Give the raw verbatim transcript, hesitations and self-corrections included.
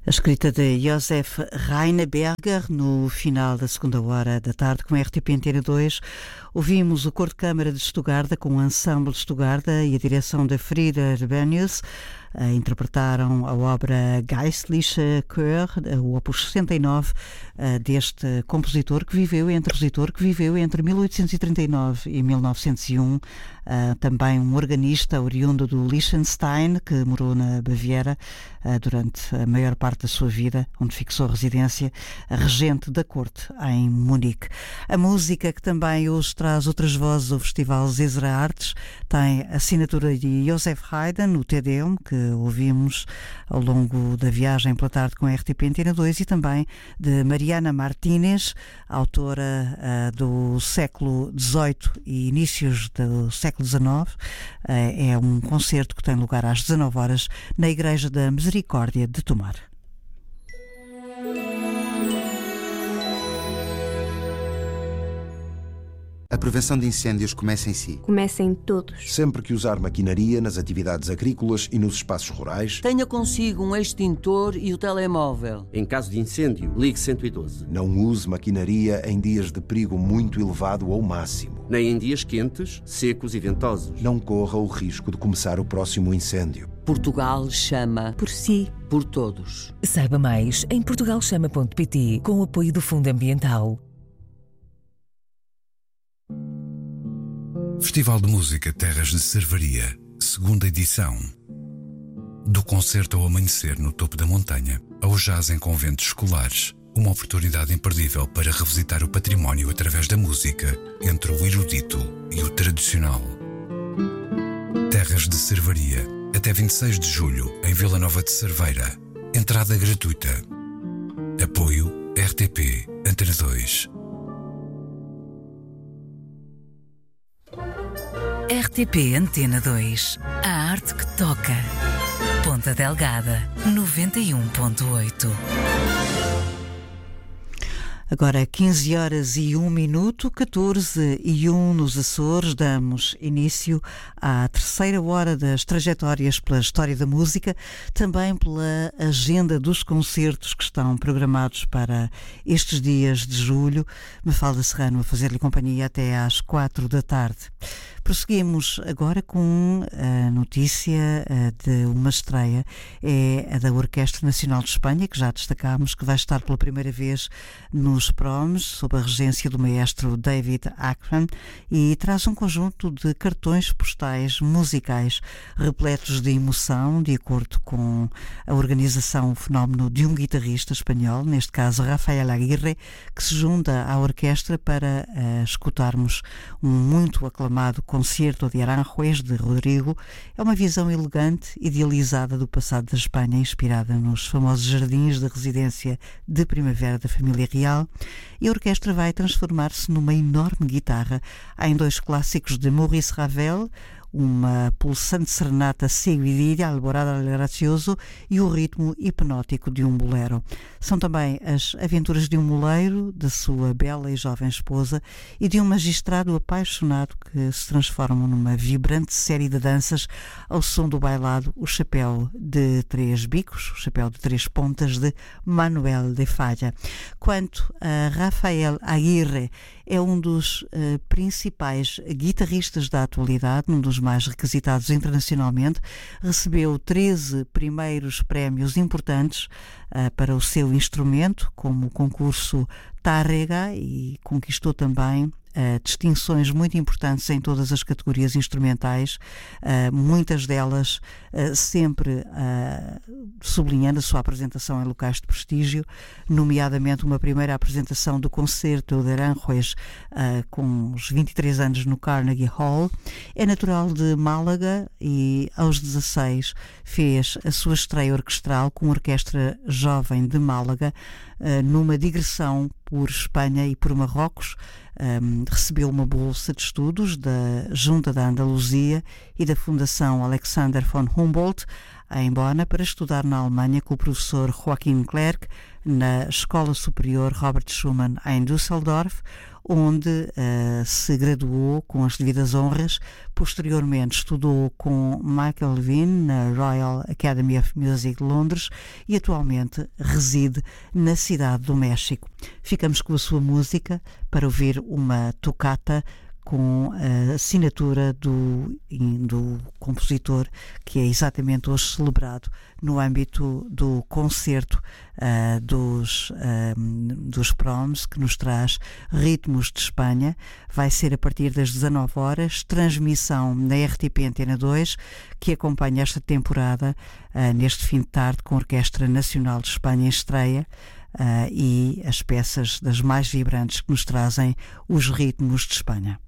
A escrita de Josef Rheinberger, no final da segunda hora da tarde, com a R T P Antena dois, ouvimos o Coro de Câmara de Stuttgart, com o Ensemble de Stuttgart e a direção da Frida Rebenius. Uh, interpretaram a obra Geistliche Chör, o opus sessenta e nove, uh, deste compositor que viveu entre compositor que viveu entre mil oitocentos e trinta e nove e mil novecentos e um, uh, também um organista oriundo do Liechtenstein, que morou na Baviera uh, durante a maior parte da sua vida, onde fixou residência, a regente da corte em Munique. A música, que também hoje traz outras vozes ao Festival Zezra Artes, tem a assinatura de Joseph Haydn, o Te Deum, que ouvimos ao longo da viagem pela tarde com a R T P Antena dois, e também de Mariana Martínez, autora uh, do século dezoito e inícios do século dezanove. Uh, é um concerto que tem lugar às dezanove horas na Igreja da Misericórdia de Tomar. A prevenção de incêndios começa em si. Começa em todos. Sempre que usar maquinaria nas atividades agrícolas e nos espaços rurais, tenha consigo um extintor e o telemóvel. Em caso de incêndio, ligue cento e doze. Não use maquinaria em dias de perigo muito elevado ou máximo. Nem em dias quentes, secos e ventosos. Não corra o risco de começar o próximo incêndio. Portugal chama por si, por todos. Saiba mais em portugal chama ponto pt, com o apoio do Fundo Ambiental. Festival de Música Terras de Servaria, segunda edição. Do concerto ao amanhecer no topo da montanha, ao jazz em conventos escolares, uma oportunidade imperdível para revisitar o património através da música, entre o erudito e o tradicional. Terras de Servaria, até vinte e seis de julho, em Vila Nova de Cerveira. Entrada gratuita. Apoio R T P Antena dois. R T P Antena dois. A arte que toca. Ponta Delgada, noventa e um ponto oito. Agora quinze horas e um minuto, catorze e um nos Açores, damos início à terceira hora das trajetórias pela história da música, também pela agenda dos concertos que estão programados para estes dias de julho. Mafalda Serrano a fazer-lhe companhia até às quatro da tarde. Prosseguimos agora com a notícia de uma estreia, é a da Orquestra Nacional de Espanha, que já destacámos, que vai estar pela primeira vez nos Proms, sob a regência do maestro David Akram, e traz um conjunto de cartões postais musicais repletos de emoção, de acordo com a organização, o fenómeno de um guitarrista espanhol, neste caso Rafael Aguirre, que se junta à orquestra para uh, escutarmos um muito aclamado Concerto de Aranjuez, de Rodrigo. É uma visão elegante, idealizada do passado da Espanha, inspirada nos famosos jardins da residência de primavera da família real, e a orquestra vai transformar-se numa enorme guitarra em dois clássicos de Maurice Ravel, uma pulsante serenata seguidilha, Alborada del Gracioso, e o ritmo hipnótico de um bolero. São também as aventuras de um moleiro, da sua bela e jovem esposa, e de um magistrado apaixonado que se transformam numa vibrante série de danças ao som do bailado O Chapéu de Três Bicos, o Chapéu de Três Pontas, de Manuel de Falla. Quanto a Rafael Aguirre, é um dos uh, principais guitarristas da atualidade, um dos mais requisitados internacionalmente. Recebeu treze primeiros prémios importantes uh, para o seu instrumento, como o concurso Tárrega, e conquistou também Uh, distinções muito importantes em todas as categorias instrumentais, uh, muitas delas uh, sempre uh, sublinhando a sua apresentação em locais de prestígio, nomeadamente uma primeira apresentação do Concerto de Aranjuez uh, com os vinte e três anos no Carnegie Hall. É natural de Málaga e aos dezasseis fez a sua estreia orquestral com a Orquestra Jovem de Málaga, uh, numa digressão por Espanha e por Marrocos. Um, recebeu uma bolsa de estudos da Junta da Andaluzia e da Fundação Alexander von Humboldt. em Bona para estudar na Alemanha com o professor Joachim Clerc na Escola Superior Robert Schumann em Düsseldorf, onde uh, se graduou com as devidas honras. Posteriormente estudou com Michael Levine na Royal Academy of Music de Londres e atualmente reside na Cidade do México. Ficamos com a sua música para ouvir uma toccata com a assinatura do, do compositor, que é exatamente hoje celebrado no âmbito do concerto uh, dos, uh, dos Proms, que nos traz Ritmos de Espanha. Vai ser a partir das dezanove horas, transmissão na R T P Antena dois, que acompanha esta temporada uh, neste fim de tarde com a Orquestra Nacional de Espanha em estreia. Uh, e as peças das mais vibrantes que nos trazem os ritmos de Espanha.